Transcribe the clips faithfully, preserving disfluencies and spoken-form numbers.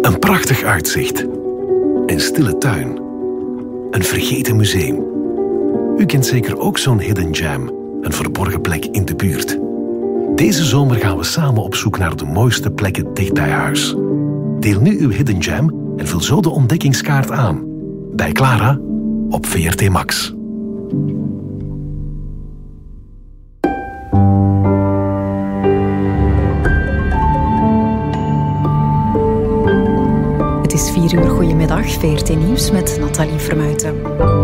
Een prachtig uitzicht. Een stille tuin. Een vergeten museum. U kent zeker ook zo'n hidden gem, een verborgen plek in de buurt. Deze zomer gaan we samen op zoek naar de mooiste plekken dicht bij huis. Deel nu uw hidden gem en vul zo de ontdekkingskaart aan. Bij Clara op V R T Max. Het is vier uur. Goedemiddag, V R T Nieuws met Nathalie Vermuijten.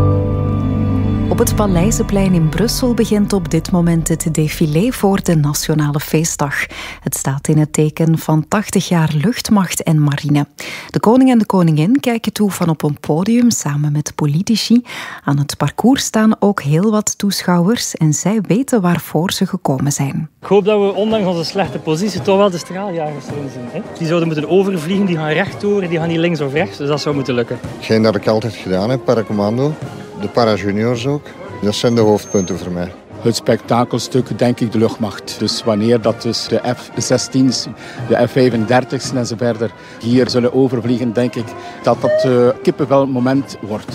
Op het Paleizenplein in Brussel begint op dit moment het défilé voor de Nationale Feestdag. Het staat in het teken van tachtig jaar luchtmacht en marine. De koning en de koningin kijken toe van op een podium samen met politici. Aan het parcours staan ook heel wat toeschouwers en zij weten waarvoor ze gekomen zijn. Ik hoop dat we ondanks onze slechte positie toch wel de straaljagers erin zien. Hè? Die zouden moeten overvliegen, die gaan rechtdoor, die gaan niet links of rechts. Dus dat zou moeten lukken. Hetgeen dat ik altijd gedaan heb, paracommando. De parajuniors ook. Dat zijn de hoofdpunten voor mij. Het spektakelstuk, denk ik, de luchtmacht. Dus wanneer dat dus de F zestien's, de F vijfendertig's en zo verder hier zullen overvliegen, denk ik dat dat uh, kippenvel moment wordt.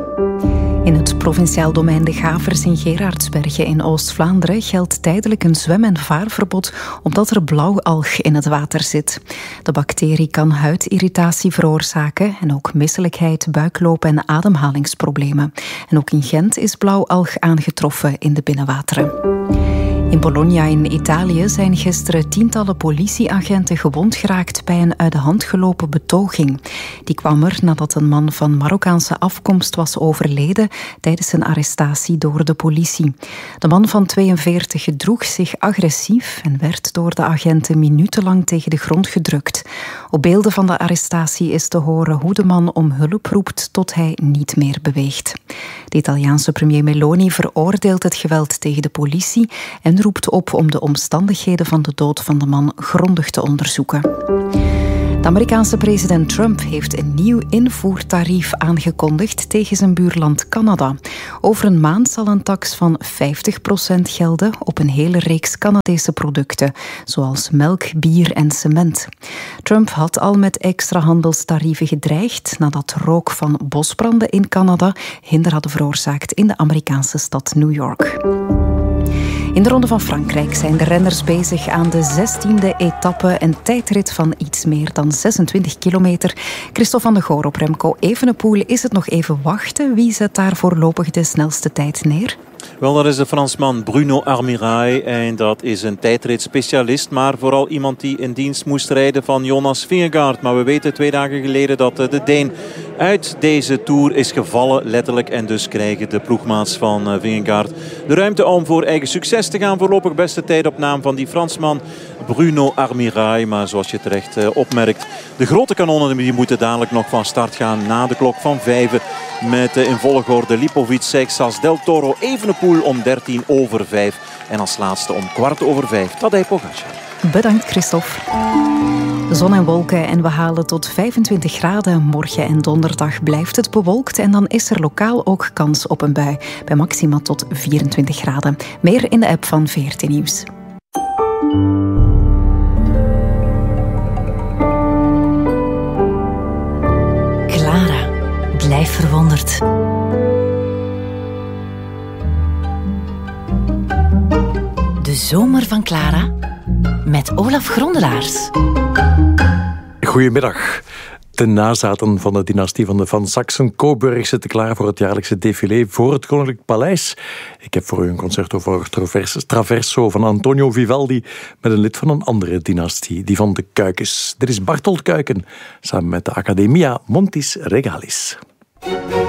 In het provinciaal domein De Gavers in Gerardsbergen in Oost-Vlaanderen geldt tijdelijk een zwem- en vaarverbod omdat er blauwalg in het water zit. De bacterie kan huidirritatie veroorzaken en ook misselijkheid, buikloop- en ademhalingsproblemen. En ook in Gent is blauwalg aangetroffen in de binnenwateren. In Bologna in Italië zijn gisteren tientallen politieagenten gewond geraakt bij een uit de hand gelopen betoging. Die kwam er nadat een man van Marokkaanse afkomst was overleden tijdens zijn arrestatie door de politie. De man van tweeënveertig gedroeg zich agressief en werd door de agenten minutenlang tegen de grond gedrukt. Op beelden van de arrestatie is te horen hoe de man om hulp roept tot hij niet meer beweegt. De Italiaanse premier Meloni veroordeelt het geweld tegen de politie en roept op om de omstandigheden van de dood van de man grondig te onderzoeken. De Amerikaanse president Trump heeft een nieuw invoertarief aangekondigd tegen zijn buurland Canada. Over een maand zal een tax van vijftig procent gelden op een hele reeks Canadese producten, zoals melk, bier en cement. Trump had al met extra handelstarieven gedreigd nadat rook van bosbranden in Canada hinder hadden veroorzaakt in de Amerikaanse stad New York. In de Ronde van Frankrijk zijn de renners bezig aan de zestiende etappe, een tijdrit van iets meer dan zesentwintig kilometer. Christophe van de Goor op Remco Evenepoel. Is het nog even wachten? Wie zet daar voorlopig de snelste tijd neer? Wel, dat is de Fransman Bruno Armirail en dat is een tijdritspecialist, maar vooral iemand die in dienst moest rijden van Jonas Vingegaard. Maar we weten twee dagen geleden dat de Deen uit deze Tour is gevallen, letterlijk. En dus krijgen de ploegmaats van Vingegaard de ruimte om voor eigen succes te gaan. Voorlopig beste tijd op naam van die Fransman Bruno Armirail. Maar zoals je terecht opmerkt, de grote kanonnen die moeten dadelijk nog van start gaan na de klok van vijven. Met in volgorde Lipovic, Seixas, Del Toro, Evenepoel om dertien over vijf. En als laatste om kwart over vijf Tadej Pogačar. Bedankt, Christophe. Zon en wolken en we halen tot vijfentwintig graden. Morgen en donderdag blijft het bewolkt en dan is er lokaal ook kans op een bui. Bij maxima tot vierentwintig graden. Meer in de app van V R T Nieuws. Clara, blijf verwonderd. De zomer van Clara met Olaf Grondelaars. Goedemiddag. De nazaten van de dynastie van de Van Saxen-Coburg zitten klaar voor het jaarlijkse défilé voor het Koninklijk Paleis. Ik heb voor u een concerto voor Traverso van Antonio Vivaldi met een lid van een andere dynastie, die van de Kuikens. Dit is Bartolt Kuiken, samen met de Academia Montis Regalis.